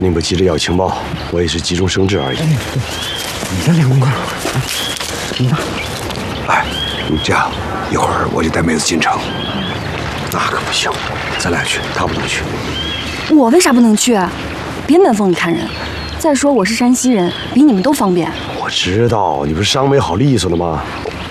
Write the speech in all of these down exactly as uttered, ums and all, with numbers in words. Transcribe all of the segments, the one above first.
您不急着要情报，我也是急中生智而已。哎， 你的两块，你呢？ 哎，你这样，一会儿我就带妹子进城。 那可不行，咱俩去，他不能去。 我为啥不能去？别门缝里看人。再说我是山西人，比你们都方便。 我知道，你不是伤没好利索的吗？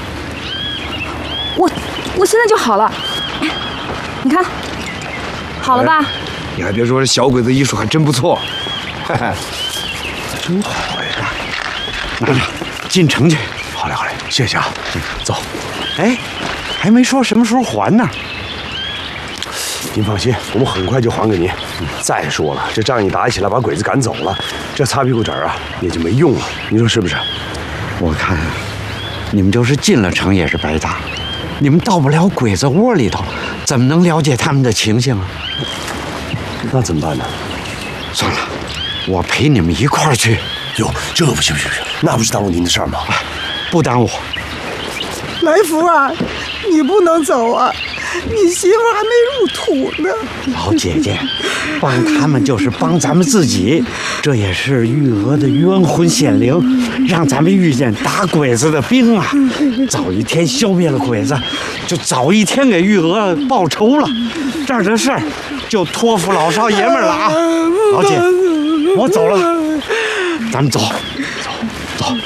我我现在就好了，你看，好了吧？哎， 你还别说，这小鬼子医术还真不错。 哈哈，真好呀！拿着，进城去。 好嘞，好嘞，谢谢啊。嗯，走。 哎，还没说什么时候还呢。 您放心，我们很快就还给您。嗯、再说了，这仗一打起来，把鬼子赶走了，这擦屁股纸啊也就没用了。你说是不是？ 我看你们就是进了城也是白搭，你们到不了鬼子窝里头，怎么能了解他们的情形啊？ 那怎么办呢？ 算了，我陪你们一块儿去。 哟，这不行不行不行，那不是耽误您的事儿吗？ 不耽误。 来福啊，你不能走啊！你媳妇还没入土呢。 老姐姐，帮他们就是帮咱们自己，这也是玉娥的冤魂显灵，让咱们遇见打鬼子的兵啊！早一天消灭了鬼子，就早一天给玉娥报仇了。这儿的事儿就托付老少爷们了啊！老姐，我走了，咱们走，走，走。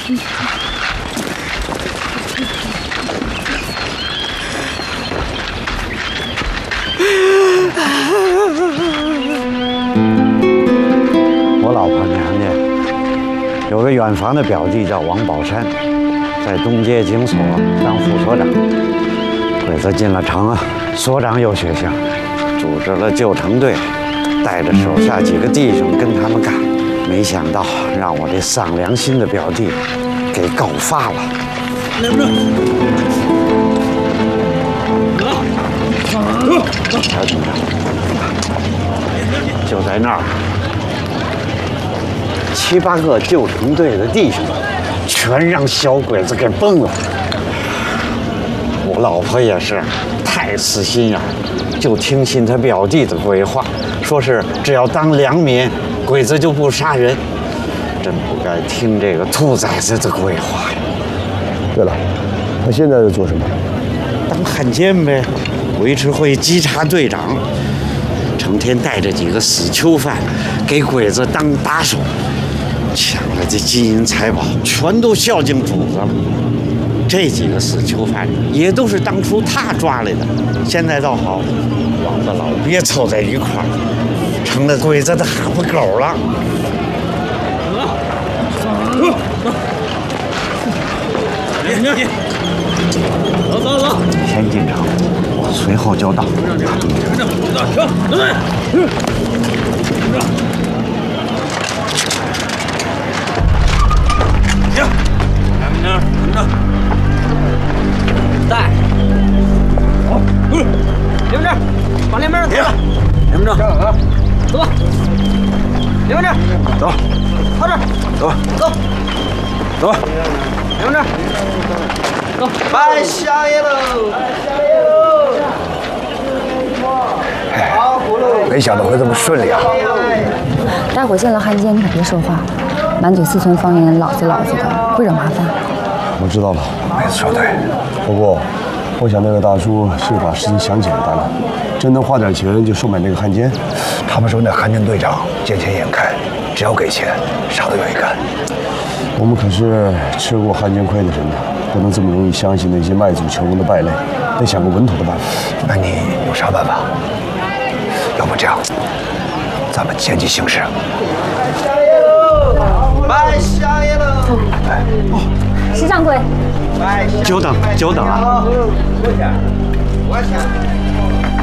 我老婆娘家有个远房的表弟叫王宝山，在东街警所当副所长。鬼子进了城啊，所长有血性，组织了救城队，带着手下几个弟兄跟他们干。没想到让我这丧良心的表弟给告发了。来不小警长，就在那儿，七八个救城队的弟兄，全让小鬼子给崩了。我老婆也是太死心眼，就听信他表弟的鬼话，说是只要当良民，鬼子就不杀人。真不该听这个兔崽子的鬼话呀！ 对了，他现在在做什么？ 当汉奸呗。维持会稽查队长，成天带着几个死囚犯给鬼子当打手，抢来的金银财宝全都孝敬主子了。这几个死囚犯也都是当初他抓来的，现在倒好，王八老鳖凑在一块儿，成了鬼子的哈巴狗了。走走走，先进城，我随后就到。 行，咱们这儿着，带，好，连门这，把连门走了，连门这，走吧，连门这，走，靠这，走，走，走吧，连门这。走，拜相爷喽！拜相爷喽！ 好葫芦，没想到会这么顺利啊！ 待会儿见了汉奸，你可别说话，满嘴四川方言，老子老子的，会惹麻烦。 我知道了， 妹子说对。 不过，我想那个大叔是把事情想简单了，真能花点钱就收买那个汉奸。 他们说那汉奸队长见钱眼开，只要给钱，啥都愿意干。 我们可是吃过汉奸亏的人呢。不能这么容易相信那些卖祖求荣的败类，得想个稳妥的办法。 那你有啥办法？要不这样，咱们见机行事。 拜相爷喽！ 哎，石掌柜， 久等久等啊！ 我想。